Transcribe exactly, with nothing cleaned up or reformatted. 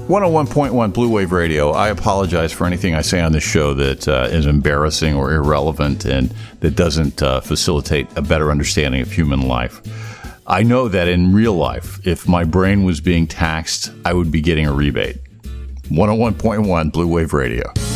one oh one point one Blue Wave Radio. I apologize for anything I say on this show that uh, is embarrassing or irrelevant and that doesn't uh, facilitate a better understanding of human life. I know that in real life, if my brain was being taxed, I would be getting a rebate. one oh one point one Blue Wave Radio.